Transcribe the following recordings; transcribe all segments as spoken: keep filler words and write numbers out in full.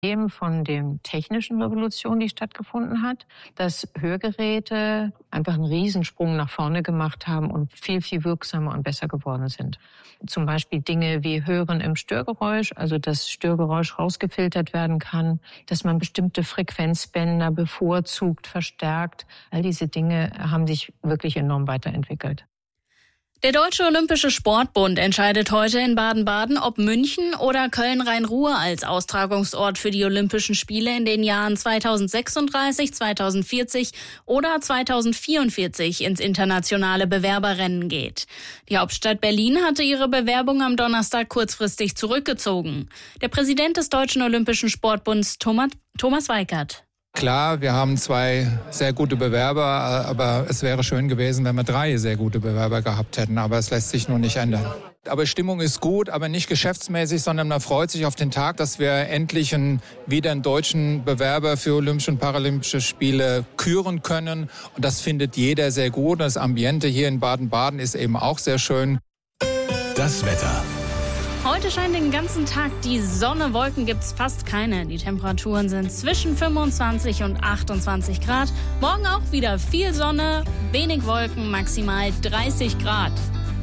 von der technischen Revolution, die stattgefunden hat, dass Hörgeräte einfach einen Riesensprung nach vorne gemacht haben und viel, viel wirksamer und besser geworden sind. Zum Beispiel Dinge wie Hören im Störgeräusch, also dass Störgeräusch rausgefiltert werden kann, dass man bestimmte Frequenzbänder bevorzugt, verstärkt. All diese Dinge haben sich wirklich enorm weiterentwickelt. Der Deutsche Olympische Sportbund entscheidet heute in Baden-Baden, ob München oder Köln-Rhein-Ruhr als Austragungsort für die Olympischen Spiele in den Jahren zweitausendsechsunddreißig, zweitausendvierzig oder zweitausendvierundvierzig ins internationale Bewerberrennen geht. Die Hauptstadt Berlin hatte ihre Bewerbung am Donnerstag kurzfristig zurückgezogen. Der Präsident des Deutschen Olympischen Sportbunds, Thomas, Thomas Weikert. Klar, wir haben zwei sehr gute Bewerber, aber es wäre schön gewesen, wenn wir drei sehr gute Bewerber gehabt hätten. Aber es lässt sich nun nicht ändern. Aber Stimmung ist gut, aber nicht geschäftsmäßig, sondern man freut sich auf den Tag, dass wir endlich einen, wieder einen deutschen Bewerber für Olympische und Paralympische Spiele küren können. Und das findet jeder sehr gut. Das Ambiente hier in Baden-Baden ist eben auch sehr schön. Das Wetter. Heute scheint den ganzen Tag die Sonne, Wolken gibt's fast keine. Die Temperaturen sind zwischen fünfundzwanzig und achtundzwanzig Grad. Morgen auch wieder viel Sonne, wenig Wolken, maximal dreißig Grad.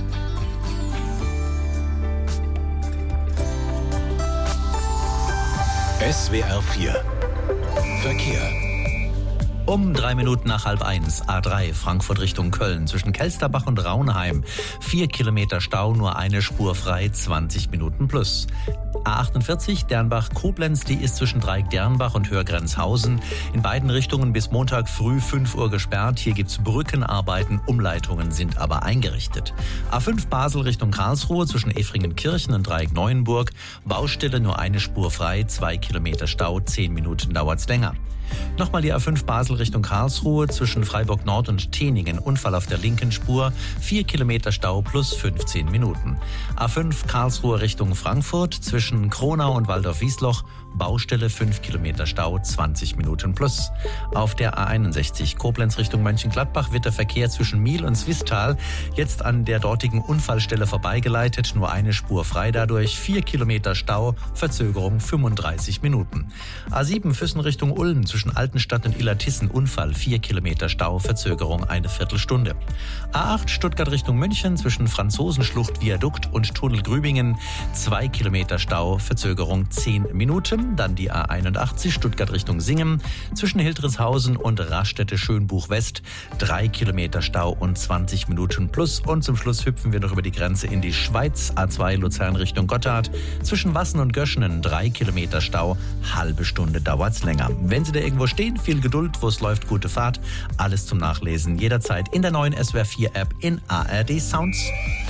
S W R vier Verkehr. Um drei Minuten nach halb eins, A drei, Frankfurt Richtung Köln, zwischen Kelsterbach und Raunheim. Vier Kilometer Stau, nur eine Spur frei, zwanzig Minuten plus. A achtundvierzig, Dernbach-Koblenz, die ist zwischen Dreieck-Dernbach und Hörgrenzhausen. In beiden Richtungen bis Montag früh fünf Uhr gesperrt. Hier gibt's Brückenarbeiten, Umleitungen sind aber eingerichtet. A fünf, Basel Richtung Karlsruhe, zwischen Effringenkirchen und Dreieck-Neuenburg. Baustelle, nur eine Spur frei, zwei Kilometer Stau, zehn Minuten dauert's länger. Nochmal die A fünf Basel Richtung Karlsruhe, zwischen Freiburg Nord und Teningen, Unfall auf der linken Spur, vier Kilometer Stau plus fünfzehn Minuten. A fünf Karlsruhe Richtung Frankfurt, zwischen Kronau und Waldorf-Wiesloch, Baustelle fünf Kilometer Stau, zwanzig Minuten plus. Auf der A einundsechzig Koblenz Richtung Mönchengladbach wird der Verkehr zwischen Miel und Swisttal jetzt an der dortigen Unfallstelle vorbeigeleitet, nur eine Spur frei dadurch, vier Kilometer Stau, Verzögerung fünfunddreißig Minuten. A sieben Füssen Richtung Ulm, zwischen Altenstadt und Illertissen, Unfall, vier Kilometer Stau, Verzögerung eine Viertelstunde. A acht Stuttgart Richtung München, zwischen Franzosenschlucht, Viadukt und Tunnel Grübingen, zwei Kilometer Stau, Verzögerung zehn Minuten. Dann die A einundachtzig Stuttgart Richtung Singen, zwischen Hildreshausen und Raststätte-Schönbuch-West, drei Kilometer Stau und zwanzig Minuten plus. Und zum Schluss hüpfen wir noch über die Grenze in die Schweiz, A zwei Luzern Richtung Gotthard, zwischen Wassen und Göschenen, drei Kilometer Stau, halbe Stunde dauert's länger. Wenn Sie da irgendwo stehen, viel Geduld, wo es läuft, gute Fahrt. Alles zum Nachlesen jederzeit in der neuen S W R vier App in A R D Sounds.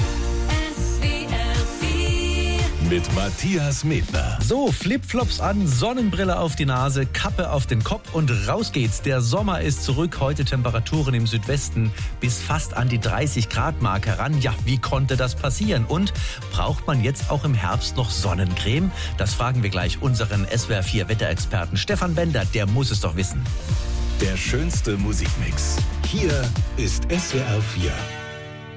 Mit Matthias Medner. So, Flipflops an, Sonnenbrille auf die Nase, Kappe auf den Kopf und raus geht's. Der Sommer ist zurück. Heute Temperaturen im Südwesten bis fast an die dreißig Grad Marke heran. Ja, wie konnte das passieren? Und braucht man jetzt auch im Herbst noch Sonnencreme? Das fragen wir gleich unseren S W R vier Wetterexperten Stefan Bender. Der muss es doch wissen. Der schönste Musikmix. Hier ist S W R vier.